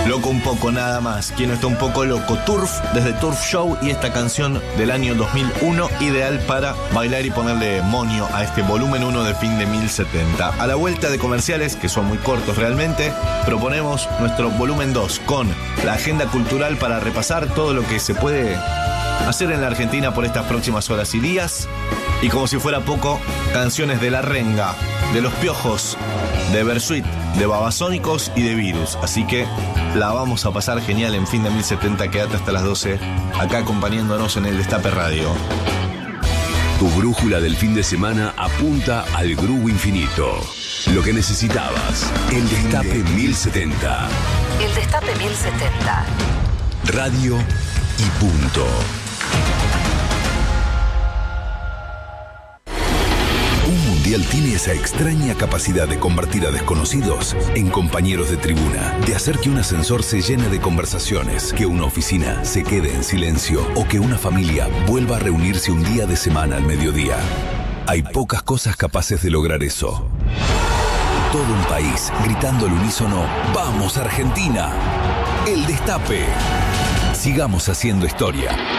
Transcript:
Loco un poco, nada más. Quien está un poco loco. Turf, desde Turf Show, y esta canción del año 2001, ideal para bailar y ponerle moño a este volumen 1 de fin de 1070. A la vuelta de comerciales, que son muy cortos realmente, proponemos nuestro volumen 2 con la agenda cultural para repasar todo lo que se puede hacer en la Argentina por estas próximas horas y días. Y como si fuera poco, canciones de La Renga, de Los Piojos, de Bersuit, de Babasónicos y de Virus. Así que la vamos a pasar genial en fin de 1070. Quédate hasta las 12 acá acompañándonos en el Destape Radio. Tu brújula del fin de semana apunta al Groove Infinito. Lo que necesitabas. El Destape 1070. El Destape 1070. Radio y punto. Un mundial tiene esa extraña capacidad de convertir a desconocidos en compañeros de tribuna, de hacer que un ascensor se llene de conversaciones, que una oficina se quede en silencio o que una familia vuelva a reunirse un día de semana al mediodía. Hay pocas cosas capaces de lograr eso. Todo un país gritando al unísono: ¡Vamos, Argentina! El Destape. Sigamos haciendo historia.